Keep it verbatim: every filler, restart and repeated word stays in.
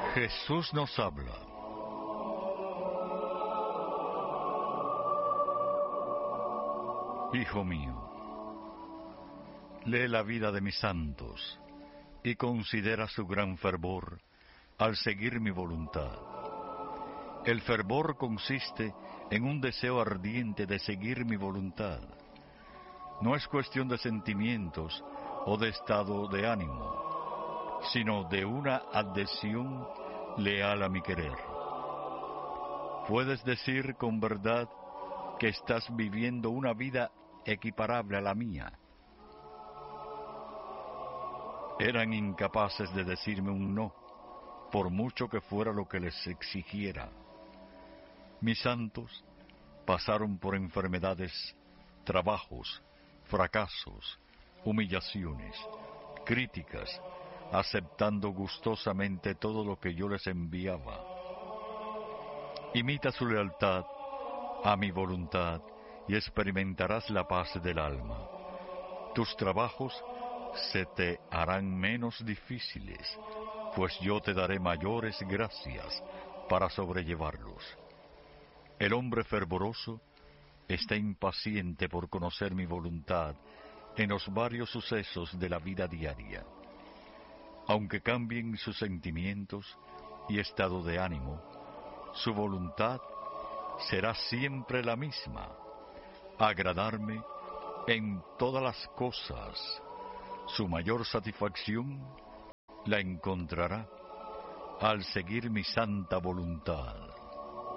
Jesús nos habla. Hijo mío, lee la vida de mis santos y considera su gran fervor al seguir mi voluntad. El fervor consiste en un deseo ardiente de seguir mi voluntad. No es cuestión de sentimientos o de estado de ánimo, sino de una adhesión leal a mi querer. Puedes decir con verdad que estás viviendo una vida equiparable a la mía. Eran incapaces de decirme un no, por mucho que fuera lo que les exigiera. Mis santos pasaron por enfermedades, trabajos, fracasos, humillaciones, críticas, aceptando gustosamente todo lo que yo les enviaba. Imita su lealtad a mi voluntad y experimentarás la paz del alma. Tus trabajos se te harán menos difíciles, pues yo te daré mayores gracias para sobrellevarlos. El hombre fervoroso está impaciente por conocer mi voluntad en los varios sucesos de la vida diaria. Aunque cambien sus sentimientos y estado de ánimo, su voluntad será siempre la misma: agradarme en todas las cosas. Su mayor satisfacción la encontrará al seguir mi santa voluntad.